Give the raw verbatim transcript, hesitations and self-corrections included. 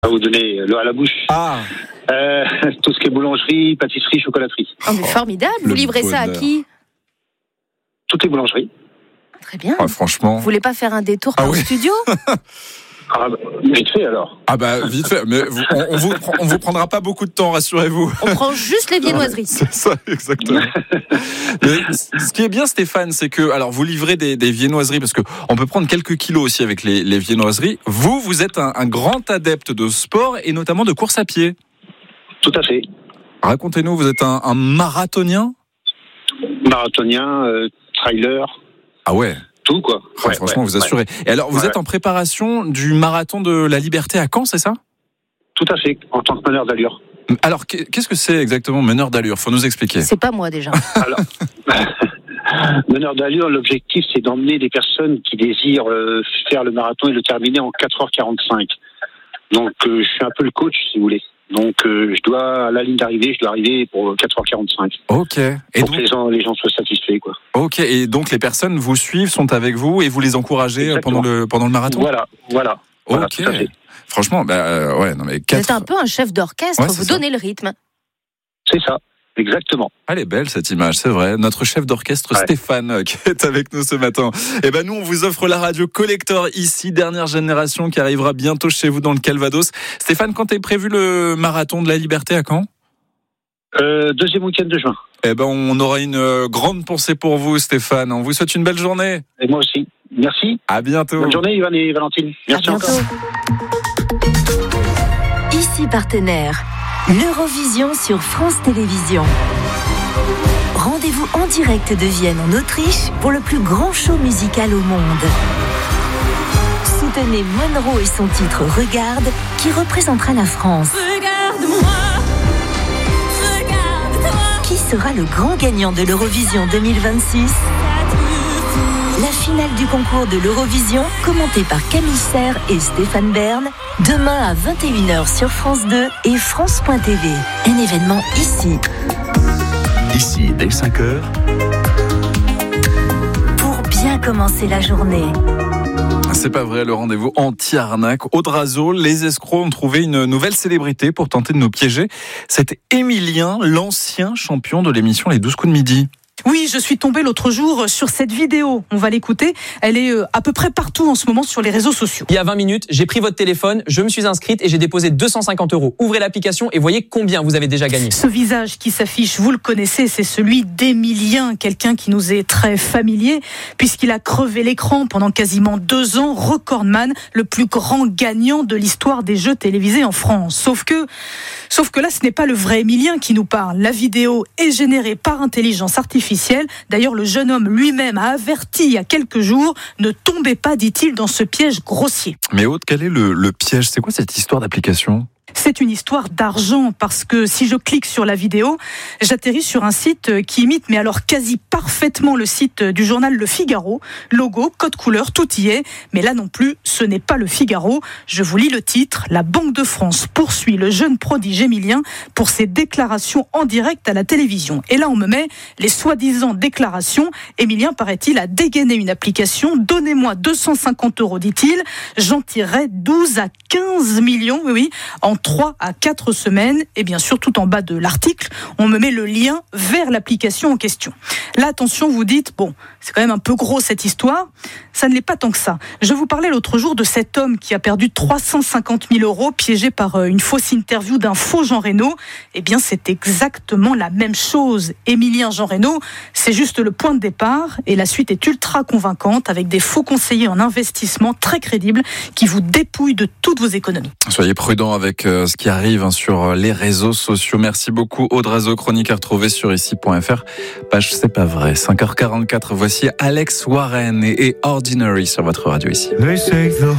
À vous donner l'eau à la bouche. Ah. Euh, tout ce qui est boulangerie, pâtisserie, chocolaterie. Oh, mais formidable. Vous livrez ça à qui? Toutes les boulangeries. Très bien. Ah, franchement. Vous voulez pas faire un détour Ah par oui. le studio? Ah, vite fait alors. Ah bah vite fait, mais vous, on, on vous on vous prendra pas beaucoup de temps, rassurez-vous. On prend juste les viennoiseries. C'est ça, exactement. Mais ce qui est bien, Stéphane, c'est que alors vous livrez des, des viennoiseries parce que on peut prendre quelques kilos aussi avec les, les viennoiseries. Vous, vous êtes un, un grand adepte de sport et notamment de course à pied. Tout à fait. Racontez-nous, vous êtes un, un marathonien? Marathonien, euh, trailer. Ah ouais. Tout quoi. Ouais, Ouais, franchement, ouais, vous assurez. ouais. Et alors, vous Ouais, êtes en préparation du marathon de la Liberté à Caen, c'est ça? Tout à fait. En tant que meneur d'allure. Alors, qu'est-ce que c'est exactement meneur d'allure? Faut nous expliquer. C'est pas moi déjà. Alors, meneur d'allure, l'objectif c'est d'emmener des personnes qui désirent euh, faire le marathon et le terminer en quatre heures quarante-cinq. Donc, euh, je suis un peu le coach, si vous voulez. Donc, euh, je dois, à la ligne d'arrivée, je dois arriver pour quatre heures quarante-cinq. Ok. Et pour donc, que les gens, les gens soient satisfaits, quoi. ok. Et donc, les personnes vous suivent, sont avec vous et vous les encouragez Exactement. pendant le, pendant le marathon? Voilà, voilà. Voilà, Ok. tout à fait. Franchement, bah, euh, ouais, non, mais Vous quatre... êtes un peu un chef d'orchestre, Ouais, c'est vous ça. donnez le rythme. C'est ça, exactement. Elle est belle cette image, c'est vrai. Notre chef d'orchestre Ouais. Stéphane euh, qui est avec nous ce matin. Et ben nous on vous offre la radio collector ici, dernière génération qui arrivera bientôt chez vous dans le Calvados. Stéphane, quand est prévu le marathon de la Liberté à Caen? Euh, deuxième week-end de juin. Eh ben on aura une euh, grande pensée pour vous Stéphane. On vous souhaite une belle journée. Et moi aussi. Merci. À bientôt. Bonne journée, Yvan et Valentine. Merci à bientôt. encore. Ici partenaire, l'Eurovision sur France Télévisions. Rendez-vous en direct de Vienne en Autriche pour le plus grand show musical au monde. Soutenez Monroe et son titre Regarde qui représentera la France. Regarde-moi, regarde-toi. Qui sera le grand gagnant de l'Eurovision deux mille vingt-six? La finale du concours de l'Eurovision, commentée par Camille Serre et Stéphane Bern, demain à vingt et une heures sur France deux et France point T V. Un événement ici. Ici, dès cinq heures. Pour bien commencer la journée. C'est pas vrai, le rendez-vous anti-arnaque. Audrazo, les escrocs ont trouvé une nouvelle célébrité pour tenter de nous piéger. C'est Émilien, l'ancien champion de l'émission Les douze coups de midi. Oui, je suis tombée l'autre jour sur cette vidéo. On va l'écouter. Elle est à peu près partout en ce moment sur les réseaux sociaux. Il y a vingt minutes, j'ai pris votre téléphone, je me suis inscrite et j'ai déposé deux cent cinquante euros. Ouvrez l'application et voyez combien vous avez déjà gagné. Ce visage qui s'affiche, vous le connaissez, c'est celui d'Émilien, quelqu'un qui nous est très familier, puisqu'il a crevé l'écran pendant quasiment deux ans, recordman, le plus grand gagnant de l'histoire des jeux télévisés en France. Sauf que, sauf que là, ce n'est pas le vrai Émilien qui nous parle. La vidéo est générée par intelligence artificielle. D'ailleurs, le jeune homme lui-même a averti il y a quelques jours, ne tombez pas, dit-il, dans ce piège grossier. Mais Aude, quel est le, le piège? C'est quoi cette histoire d'application? C'est une histoire d'argent parce que si je clique sur la vidéo, j'atterris sur un site qui imite, mais alors quasi parfaitement le site du journal Le Figaro. Logo, code couleur, tout y est. Mais là non plus, ce n'est pas Le Figaro. Je vous lis le titre. La Banque de France poursuit le jeune prodige Émilien pour ses déclarations en direct à la télévision. Et là, on me met les soi-disant déclarations. Émilien, paraît-il, a dégainé une application. Donnez-moi deux cent cinquante euros, dit-il. J'en tirerai douze à quinze millions, oui, oui, en trois à quatre semaines. Et bien sûr, tout en bas de l'article, on me met le lien vers l'application en question. Là, attention, vous dites, bon, c'est quand même un peu gros cette histoire. Ça ne l'est pas tant que ça. Je vous parlais l'autre jour de cet homme qui a perdu trois cent cinquante mille euros piégé par une fausse interview d'un faux Jean Reno. Eh bien, c'est exactement la même chose. Émilien Jean Reno, c'est juste le point de départ et la suite est ultra convaincante avec des faux conseillers en investissement très crédibles qui vous dépouillent de toutes vos économies. Soyez prudents avec euh, ce qui arrive hein, sur les réseaux sociaux. Merci beaucoup Audrazo, chronique à retrouver sur ici point f r. Page C'est pas vrai, cinq heures quarante-quatre. Voici Alex Warren et Ordinary sur votre radio ici.